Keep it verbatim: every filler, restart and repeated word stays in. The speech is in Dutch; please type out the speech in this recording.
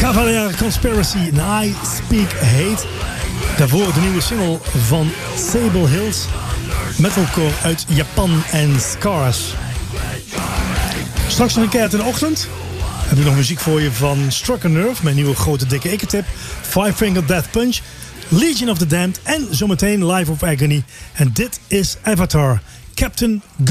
Cavalier Conspiracy en I Speak Hate. Daarvoor de nieuwe single van Sable Hills. Metalcore uit Japan en Scars. Straks nog een keer in de ochtend. Heb ik nog muziek voor je van Struck a Nerve. Mijn nieuwe grote dikke ikke-tip. Five Finger Death Punch. Legion of the Damned. En zometeen Life of Agony. En dit is Avatar. Captain